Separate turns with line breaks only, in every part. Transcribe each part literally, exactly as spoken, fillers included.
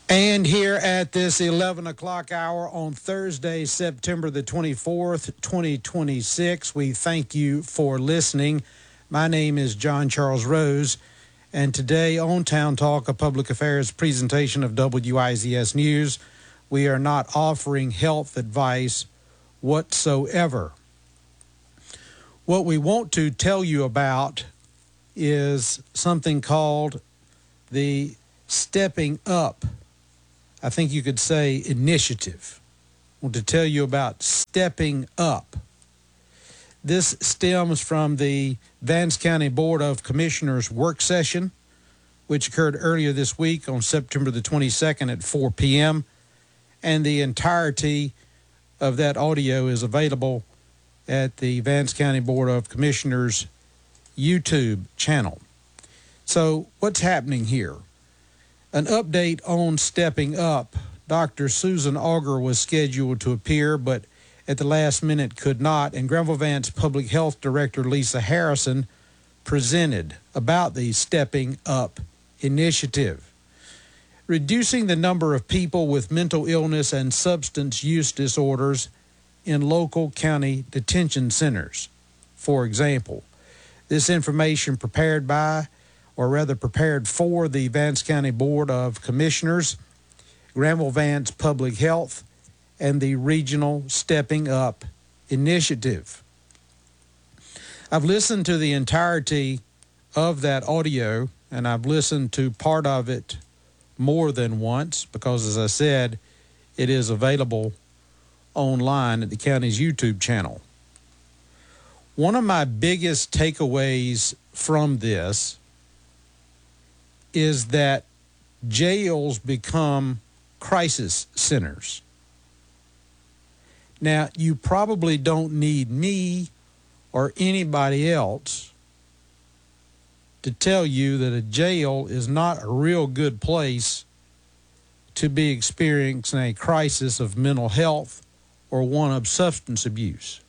And here at this eleven o'clock hour on Thursday, September the twenty-fourth, twenty twenty-six, we thank you for listening. My name is John Charles Rose, and today on Town Talk, a public affairs presentation of W I Z S News, we are not offering health advice whatsoever. What we want to tell you about is something called the Stepping Up, I think you could say, initiative. I want to tell you about Stepping Up. This stems from the Vance County Board of Commissioners work session, which occurred earlier this week on September the twenty-second at four p.m., and the entirety of that audio is available at the Vance County Board of Commissioners YouTube channel. So what's happening here? An update on Stepping Up. Doctor Susan Auger was scheduled to appear, but at the last minute could not, and Granville Vance Public Health Director Lisa Harrison presented about the Stepping Up initiative. Reducing the number of people with mental illness and substance use disorders in local county detention centers, for example. This information prepared by or rather prepared for the Vance County Board of Commissioners, Granville Vance Public Health, and the Regional Stepping Up Initiative. I've listened to the entirety of that audio, and I've listened to part of it more than once because, as I said, it is available online at the county's YouTube channel. One of my biggest takeaways from this is that jails become crisis centers. Now, you probably don't need me or anybody else to tell you that a jail is not a real good place to be experiencing a crisis of mental health or one of substance abuse.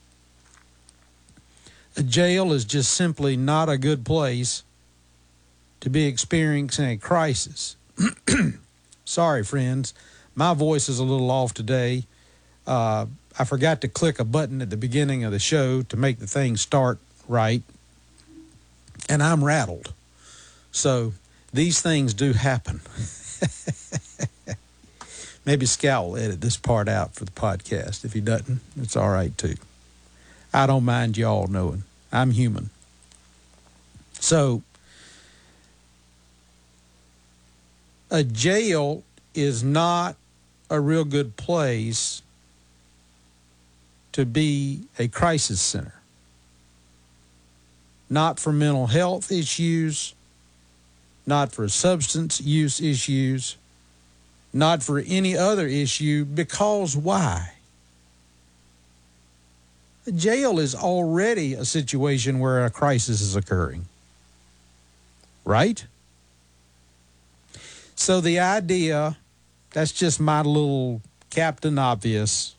A jail is just simply not a good place to be experiencing a crisis. Sorry, friends. My voice is a little off today. Uh, I forgot to click a button at the beginning of the show to make the thing start right, and I'm rattled. So these things do happen. Maybe Scout will edit this part out for the podcast. If he doesn't, it's all right, too. I don't mind y'all knowing. I'm human. So a jail is not a real good place to be a crisis center. Not for mental health issues, not for substance use issues, not for any other issue, because why? A jail is already a situation where a crisis is occurring, right? So the idea, that's just my little Captain Obvious.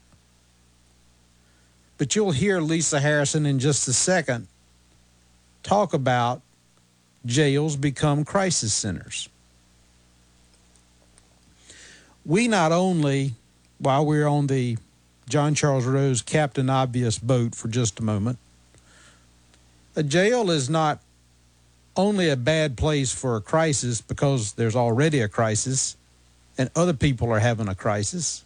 But you'll hear Lisa Harrison in just a second talk about jails become crisis centers. We not only, while we're on the John Charles Rose Captain Obvious boat for just a moment, a jail is not only a bad place for a crisis because there's already a crisis and other people are having a crisis.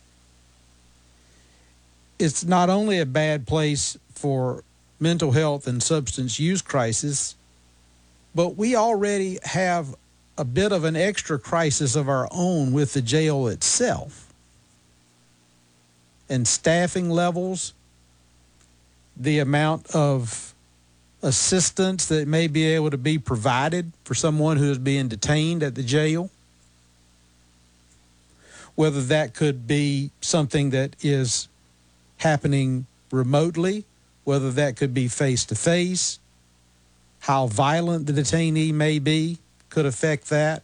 It's not only a bad place for mental health and substance use crisis, but we already have a bit of an extra crisis of our own with the jail itself. And staffing levels, the amount of assistance that may be able to be provided for someone who is being detained at the jail, whether that could be something that is happening remotely, whether that could be face-to-face, how violent the detainee may be could affect that.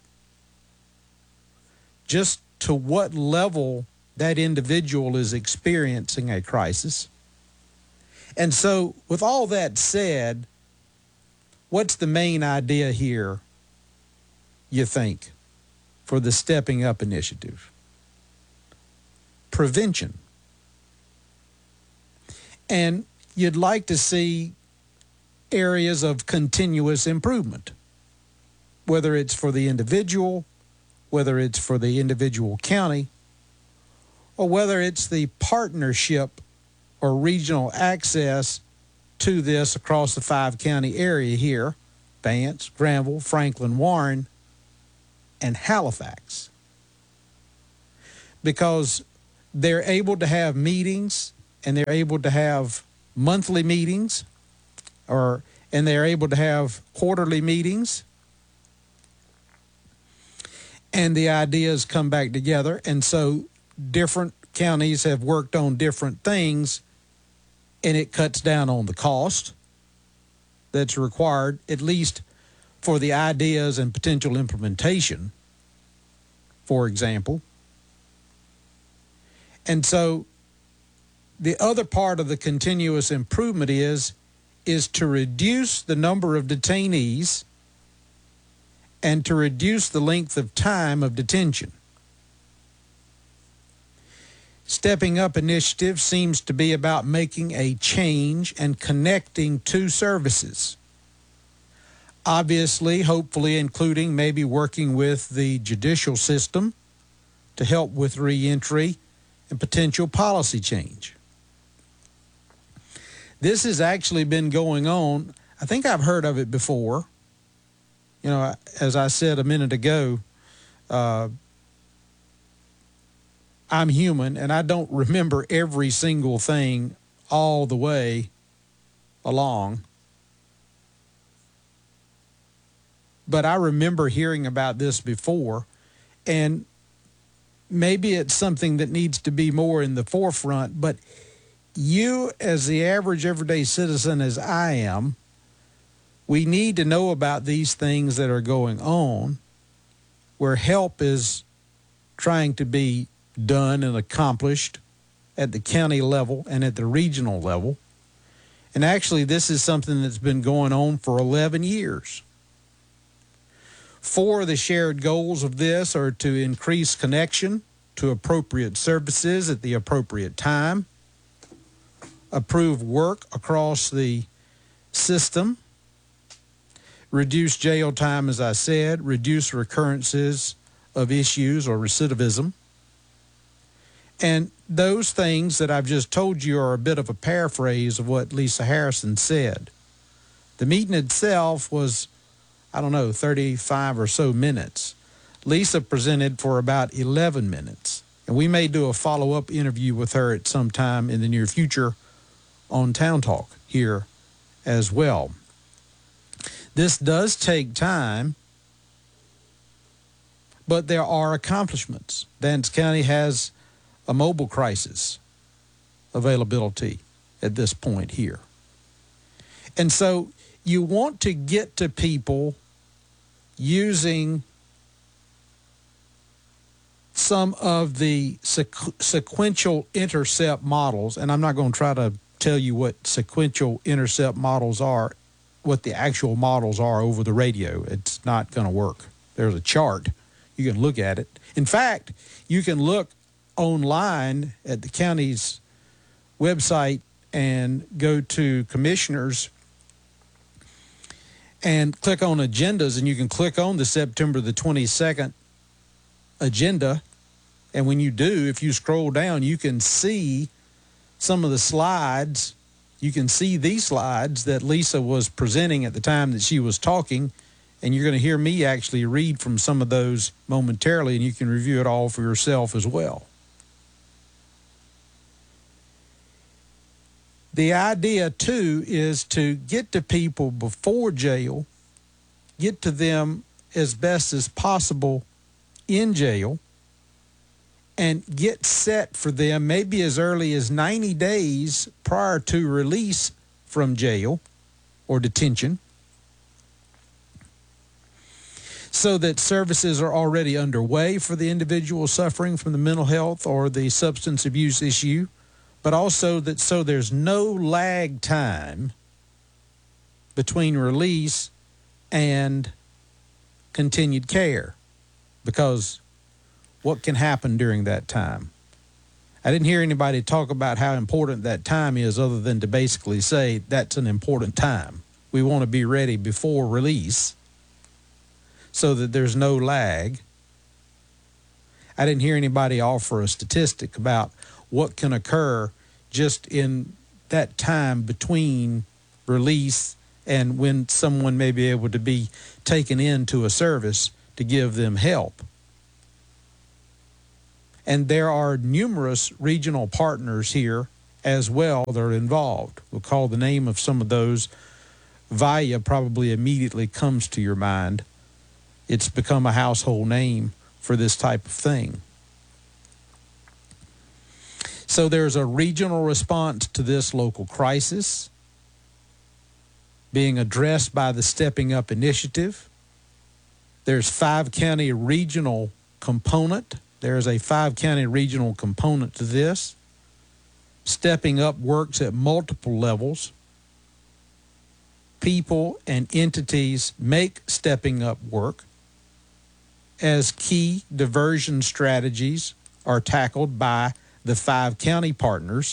Just to what level that individual is experiencing a crisis. And so, with all that said, what's the main idea here, you think? for the Stepping Up initiative? Prevention. And you'd like to see areas of continuous improvement, whether it's for the individual, whether it's for the individual county, or whether it's the partnership or regional access to this across the five-county area here, Vance, Granville, Franklin, Warren, and Halifax. Because they're able to have meetings, and they're able to have monthly meetings, or and they're able to have quarterly meetings, and the ideas come back together. And so different counties have worked on different things, and it cuts down on the cost that's required, at least for the ideas and potential implementation, for example. And so the other part of the continuous improvement is, is to reduce the number of detainees and to reduce the length of time of detention. Stepping Up initiative seems to be about making a change and connecting two services. Obviously, hopefully including maybe working with the judicial system to help with reentry and potential policy change. This has actually been going on. I think I've heard of it before. You know, as I said a minute ago, uh, I'm human, and I don't remember every single thing all the way along. But I remember hearing about this before, and maybe it's something that needs to be more in the forefront, but you, as the average everyday citizen as I am, we need to know about these things that are going on, where help is trying to be done and accomplished at the county level and at the regional level. And actually, this is something that's been going on for eleven years. Four of the shared goals of this are to increase connection to appropriate services at the appropriate time, approve work across the system, reduce jail time, as I said, reduce recurrences of issues or recidivism. And those things that I've just told you are a bit of a paraphrase of what Lisa Harrison said. The meeting itself was, I don't know, thirty-five or so minutes. Lisa presented for about eleven minutes. And we may do a follow-up interview with her at some time in the near future on Town Talk here as well. This does take time, but there are accomplishments. Vance County has a mobile crisis availability at this point here. And so you want to get to people using some of the sequ- sequential intercept models, and I'm not going to try to tell you what sequential intercept models are, what the actual models are over the radio. It's not going to work. There's a chart. You can look at it. In fact, you can look online at the county's website and go to commissioners and click on agendas, and you can click on the September the twenty-second agenda. And when you do, if you scroll down, you can see some of the slides. You can see these slides that Lisa was presenting at the time that she was talking, and you're going to hear me actually read from some of those momentarily, and you can review it all for yourself as well. The idea, too, is to get to people before jail, get to them as best as possible in jail, and get set for them maybe as early as ninety days prior to release from jail or detention, so that services are already underway for the individual suffering from the mental health or the substance abuse issue, but also that so there's no lag time between release and continued care. because what can happen during that time? I didn't hear anybody talk about how important that time is other than to basically say that's an important time. We want to be ready before release so that there's no lag. I didn't hear anybody offer a statistic about what can occur just in that time between release and when someone may be able to be taken into a service to give them help. And there are numerous regional partners here as well that are involved. We'll call the name of some of those. VIA probably immediately comes to your mind. It's become a household name for this type of thing. So there's a regional response to this local crisis being addressed by the Stepping Up Initiative. There's five county regional component. There's a five county regional component to this. Stepping Up works at multiple levels. People and entities make Stepping Up work as key diversion strategies are tackled by the five county partners.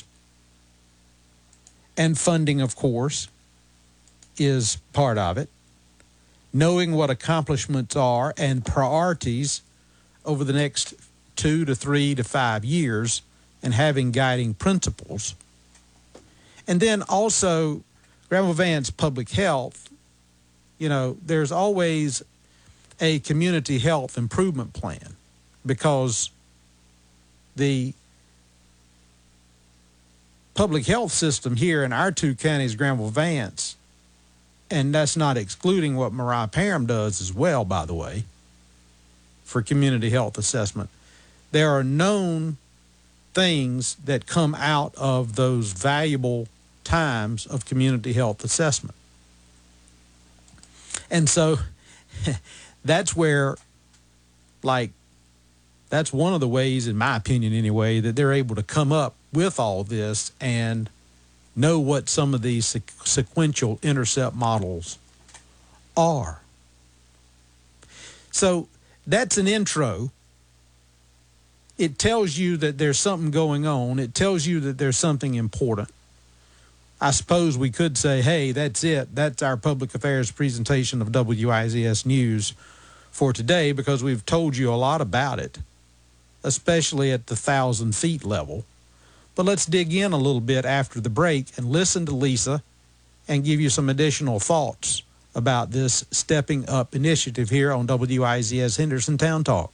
And funding, of course, is part of it. Knowing what accomplishments are and priorities over the next two to three to five years and having guiding principles. And then also Granville Vance Public Health, you know, there's always a community health improvement plan because the public health system here in our two counties, Granville Vance, and that's not excluding what Mariah Parham does as well, by the way, for community health assessment. There are known things that come out of those valuable times of community health assessment. And so that's where, like, that's one of the ways, in my opinion anyway, that they're able to come up with all this and know what some of these sequ- sequential intercept models are. So that's an intro. It tells you that there's something going on. It tells you that there's something important. I suppose we could say, hey, that's it. That's our public affairs presentation of W I Z S News for today because we've told you a lot about it, especially at the thousand feet level. But let's dig in a little bit after the break and listen to Lisa and give you some additional thoughts about this Stepping Up initiative here on W I Z S Henderson Town Talk.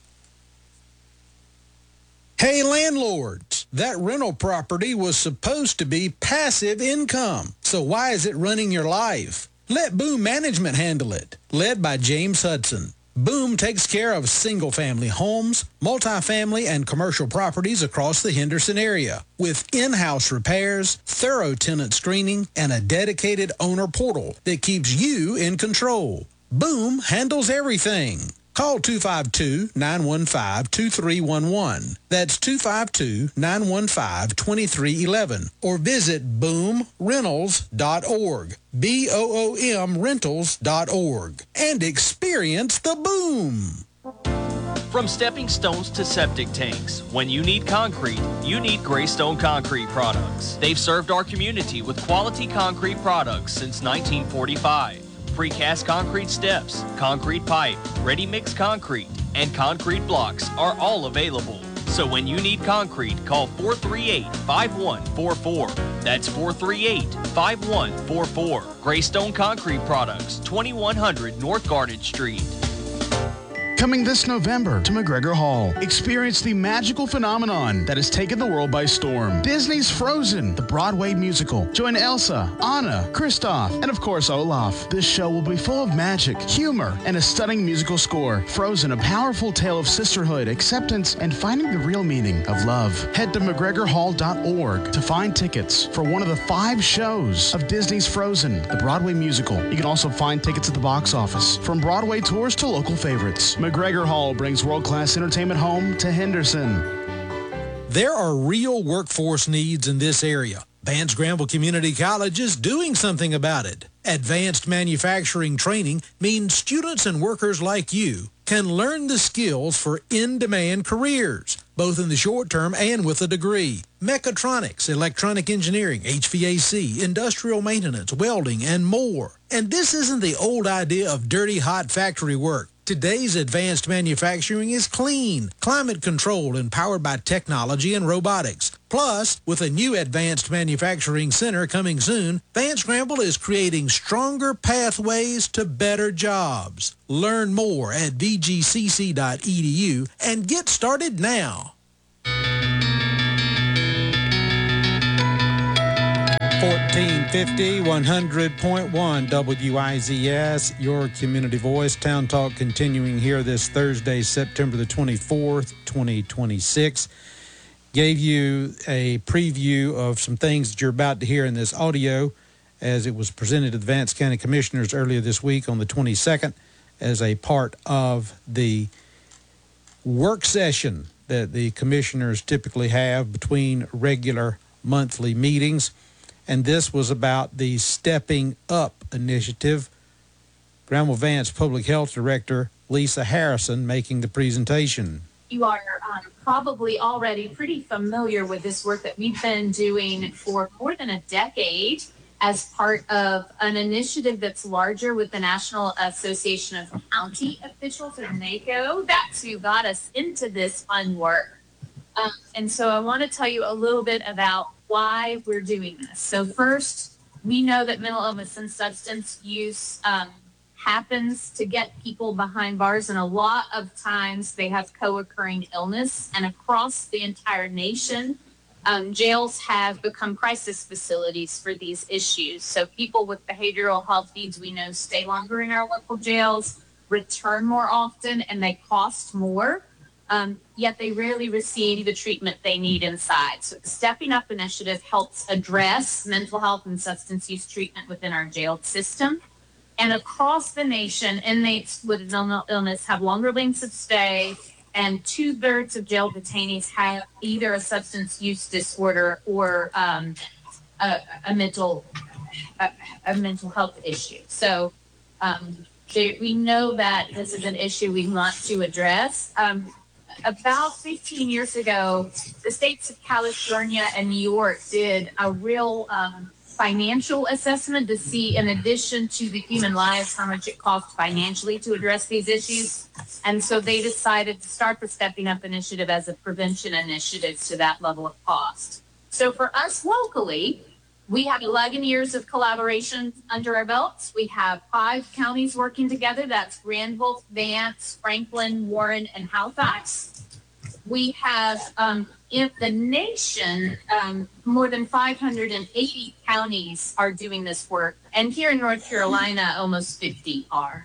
Hey, landlords, that rental property was supposed to be passive income. So why is it running your life? Let Boom Management handle it. Led by James Hudson. Boom takes care of single-family homes, multifamily, and commercial properties across the Henderson area with in-house repairs, thorough tenant screening, and a dedicated owner portal that keeps you in control. Boom handles everything. Call two five two, nine one five, two three one one. That's two five two, nine one five, two three one one. Or visit boom rentals dot org. B O O M rentals dot org. And experience the boom.
From stepping stones to septic tanks, when you need concrete, you need Greystone Concrete Products. They've served our community with quality concrete products since nineteen forty-five. Precast concrete steps, concrete pipe, ready-mix concrete, and concrete blocks are all available. So when you need concrete, call four three eight, five one four four. That's four three eight, five one four four. Greystone Concrete Products, twenty-one hundred North Garden Street.
Coming this November to McGregor Hall, experience the magical phenomenon that has taken the world by storm. Disney's Frozen, the Broadway musical. Join Elsa, Anna, Kristoff, and of course Olaf. This show will be full of magic, humor, and a stunning musical score. Frozen, a powerful tale of sisterhood, acceptance, and finding the real meaning of love. Head to McGregor Hall dot org to find tickets for one of the five shows of Disney's Frozen, the Broadway musical. You can also find tickets at the box office, from Broadway tours to local favorites. McGregor Hall brings world-class entertainment home to Henderson.
There are real workforce needs in this area. Vance Granville Community College is doing something about it. Advanced manufacturing training means students and workers like you can learn the skills for in-demand careers, both in the short term and with a degree. Mechatronics, electronic engineering, H V A C, industrial maintenance, welding, and more. And this isn't the old idea of dirty, hot factory work. Today's advanced manufacturing is clean, climate-controlled, and powered by technology and robotics. Plus, with a new advanced manufacturing center coming soon, Vance Scramble is creating stronger pathways to better jobs. Learn more at v g c c dot e d u and get started now. fourteen fifty, one hundred point one W I Z S, your community voice. Town Talk continuing here this Thursday, September the twenty-fourth, twenty twenty-six. Gave you a preview of some things that you're about to hear in this audio as it was presented to the Vance County Commissioners earlier this week on the twenty-second as a part of the work session that the commissioners typically have between regular monthly meetings. And this was about the Stepping Up initiative. Granville Vance Public Health Director Lisa Harrison making the presentation.
You are um, probably already pretty familiar with this work that we've been doing for more than a decade as part of an initiative that's larger with the National Association of County Officials, or NACO. That's who got us into this fun work. Um, and so I want to tell you a little bit about why we're doing this. So first, we know that mental illness and substance use um, happens to get people behind bars, and a lot of times they have co-occurring illness. And across the entire nation, um, jails have become crisis facilities for these issues. So people with behavioral health needs, we know, stay longer in our local jails, return more often, and they cost more. Um, yet they rarely receive the treatment they need inside. So the Stepping Up initiative helps address mental health and substance use treatment within our jail system. And across the nation, inmates with mental illness have longer lengths of stay, and two-thirds of jail detainees have either a substance use disorder or um, a, a mental a, a mental health issue. So um, they, we know that this is an issue we want to address. Um, About fifteen years ago, the states of California and New York did a real um, financial assessment to see, in addition to the human lives, how much it costs financially to address these issues. And so they decided to start the Stepping Up initiative as a prevention initiative to that level of cost. So for us locally, we have eleven years of collaboration under our belts. We have five counties working together. That's Granville, Vance, Franklin, Warren, and Halifax. We have, um, in the nation, um, more than five hundred eighty counties are doing this work. And here in North Carolina, almost fifty are.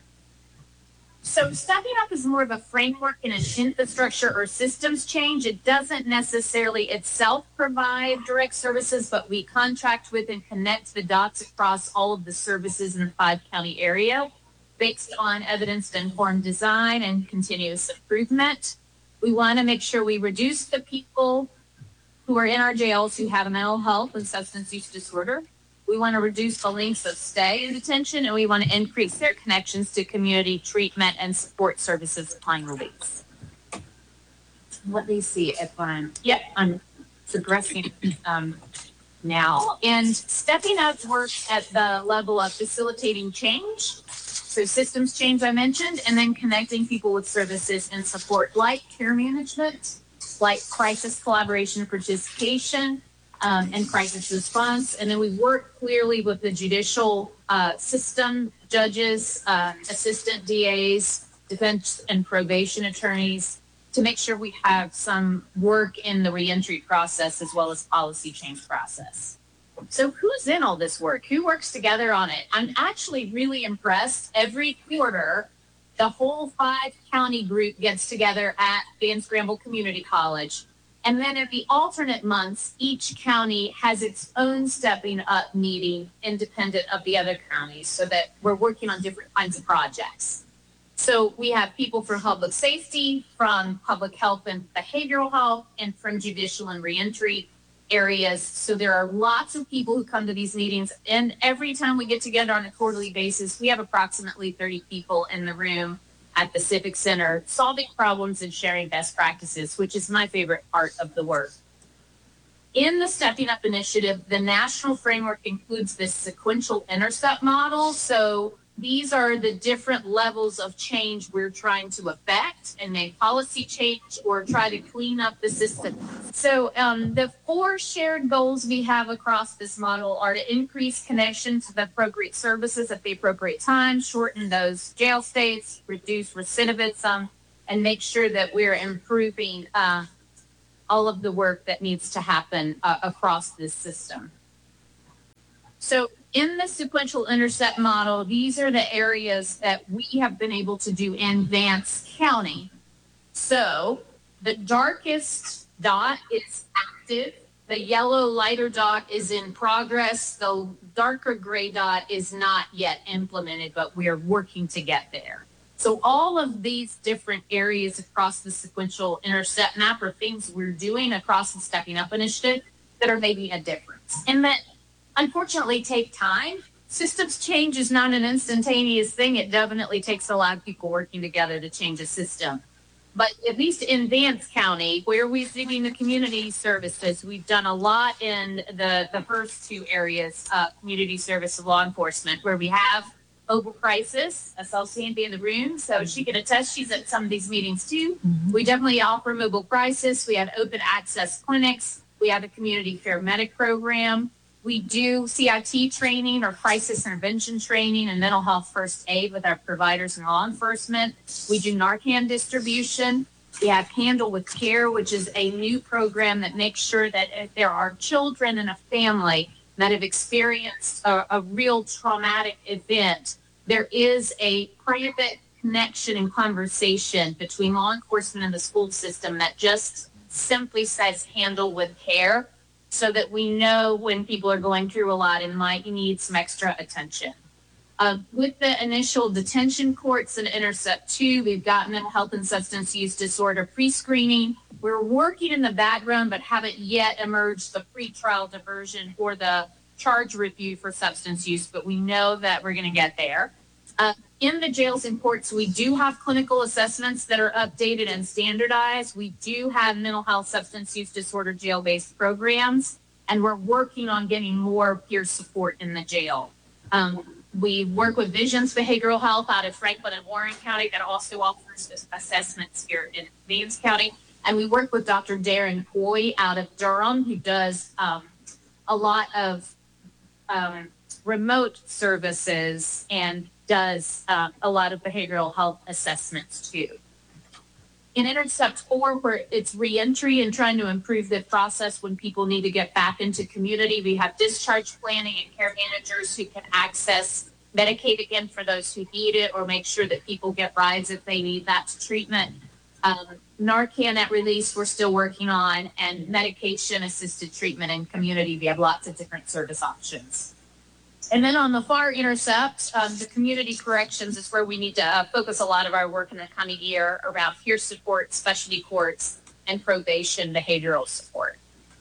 So Stepping Up is more of a framework and an infrastructure or systems change. It doesn't necessarily itself provide direct services, but we contract with and connect the dots across all of the services in the five county area based on evidence-informed design and continuous improvement. We want to make sure we reduce the people who are in our jails who have a mental health and substance use disorder. We want to reduce the lengths of stay in detention, and we want to increase their connections to community treatment and support services upon release. Let me see if I'm, yep, I'm progressing um, now. And Stepping Up works at the level of facilitating change. So systems change I mentioned, and then connecting people with services and support like care management, like crisis collaboration and participation, Um, and crisis response. And then we work clearly with the judicial uh, system, judges, uh, assistant D As, defense and probation attorneys, to make sure we have some work in the reentry process as well as policy change process. So who's in all this work? Who works together on it? I'm actually really impressed. Every quarter, the whole five county group gets together at Vance Scramble Community College. And then in the alternate months, each county has its own Stepping Up meeting independent of the other counties, so that we're working on different kinds of projects. So we have people from public safety, from public health and behavioral health, and from judicial and reentry areas. So there are lots of people who come to these meetings. And every time we get together on a quarterly basis, we have approximately thirty people in the room at the Civic Center, solving problems and sharing best practices, which is my favorite part of the work. In the Stepping Up initiative, the national framework includes this sequential intercept model. So these are the different levels of change we're trying to affect and make policy change or try to clean up the system. So um, the four shared goals we have across this model are to increase connection to the appropriate services at the appropriate time, shorten those jail stays, reduce recidivism, and make sure that we're improving uh, all of the work that needs to happen uh, across this system. So in the sequential intercept model, these are the areas that we have been able to do in Vance County. So the darkest dot is active. The yellow lighter dot is in progress. The darker gray dot is not yet implemented, but we are working to get there. So all of these different areas across the sequential intercept map are things we're doing across the Stepping Up initiative that are making a difference and that unfortunately take time. Systems change is not an instantaneous thing. It definitely takes a lot of people working together to change a system. But at least in Vance County, where we're doing the community services, we've done a lot in the, the first two areas, uh, community service and law enforcement, where we have Mobile Crisis. I saw Sandy in the room, so she can attest. She's at some of these meetings too. Mm-hmm. We definitely offer Mobile Crisis. We have open access clinics. We have a community paramedic program. We do C I T training or crisis intervention training and mental health first aid with our providers and law enforcement. We do Narcan distribution. We have Handle with Care, which is a new program that makes sure that if there are children in a family that have experienced a, a real traumatic event, there is a private connection and conversation between law enforcement and the school system that just simply says Handle with Care, so that we know when people are going through a lot and might need some extra attention. Uh, with the initial detention courts and Intercept two, we've got mental health and substance use disorder pre-screening. We're working in the background, but haven't yet emerged the pre-trial diversion or the charge review for substance use, but we know that we're going to get there. Uh, in the jails and courts, we do have clinical assessments that are updated and standardized. We do have mental health, substance use disorder jail-based programs, and we're working on getting more peer support in the jail. Um, we work with Visions Behavioral Health out of Franklin and Warren County that also offers assessments here in Vance County. And we work with Doctor Darren Coy out of Durham, who does um, a lot of um, remote services and does uh, a lot of behavioral health assessments too. In Intercept four, where it's reentry and trying to improve the process when people need to get back into community, we have discharge planning and care managers who can access Medicaid again for those who need it, or make sure that people get rides if they need that to treatment. Um, Narcan at release, we're still working on, and medication assisted treatment in community. We have lots of different service options. And then on the far intercept, um, the community corrections is where we need to uh, focus a lot of our work in the coming year around peer support, specialty courts, and probation behavioral support.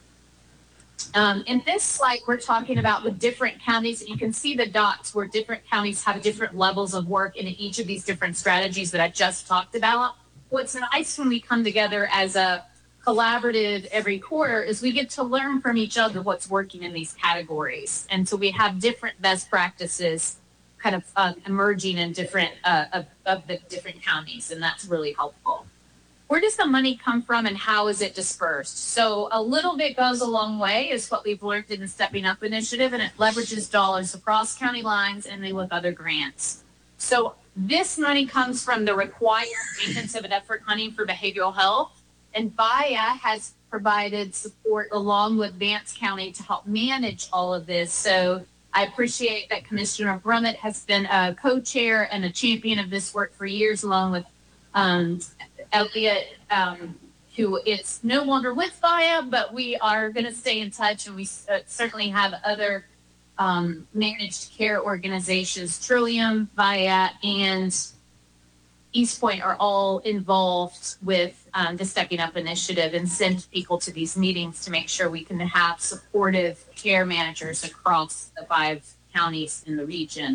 Um, in this slide, we're talking about the different counties, and you can see the dots where different counties have different levels of work in each of these different strategies that I just talked about. What's nice when we come together as a collaborative every quarter is we get to learn from each other what's working in these categories. And so we have different best practices kind of uh, emerging in different uh, of, of the different counties, and that's really helpful. Where does the money come from and how is it dispersed? So a little bit goes a long way is what we've learned in the Stepping Up initiative, and it leverages dollars across county lines and they with other grants. So this money comes from the required maintenance of an effort money for behavioral health. And V I A has provided support along with Vance County to help manage all of this. So I appreciate that Commissioner Brummett has been a co-chair and a champion of this work for years, along with um, Elliot, um, who is no longer with V I A, but we are going to stay in touch, and we uh, certainly have other um, managed care organizations, Trillium, V I A, and East Point are all involved with um, the Stepping Up initiative and send people to these meetings to make sure we can have supportive care managers across the five counties in the region.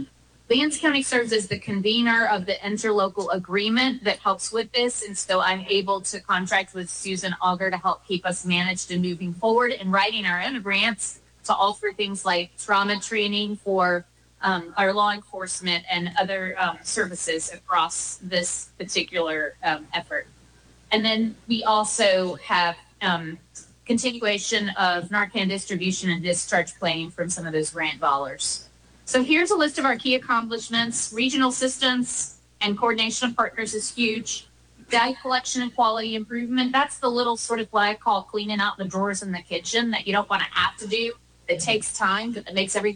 Vance County serves as the convener of the interlocal agreement that helps with this. And so I'm able to contract with Susan Auger to help keep us managed and moving forward and writing our own grants to offer things like trauma training for um, our law enforcement and other um, services across this particular um, effort. And then we also have um, continuation of Narcan distribution and discharge planning from some of those grant dollars. So here's a list of our key accomplishments. Regional systems and coordination of partners is huge. Data collection and quality improvement, that's the little sort of what I call cleaning out the drawers in the kitchen that you don't want to have to do. It takes time, but it makes everything